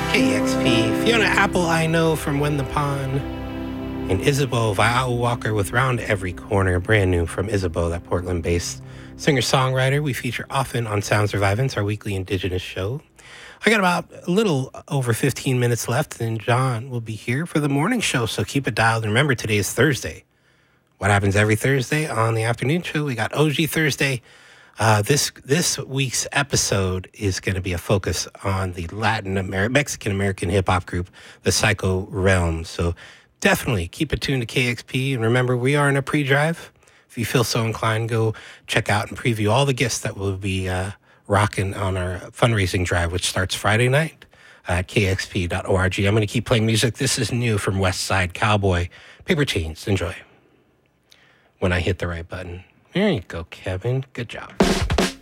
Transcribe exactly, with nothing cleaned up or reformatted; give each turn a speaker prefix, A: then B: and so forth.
A: K X P, Fiona Apple, I Know from When the Pond, and Isabeau Viola Walker with Round Every Corner, brand new from Isabeau, that Portland-based singer-songwriter we feature often on Sounds Revivance, our weekly Indigenous show. I got about a little over fifteen minutes left, and John will be here for the morning show, so keep it dialed. And remember, today is Thursday. What happens every Thursday on the afternoon show? We got O G Thursday. Uh, this this week's episode is going to be a focus on the Latin American, Mexican American hip hop group, the Psycho Realm. So definitely keep it tuned to K X P. And remember, we are in a pre-drive. If you feel so inclined, go check out and preview all the gifts that will be uh, rocking on our fundraising drive, which starts Friday night at K X P dot org. I'm going to keep playing music. This is new from West Side Cowboy, Paper Chains. Enjoy. When I hit the right button. There you go, Kevin. Good job.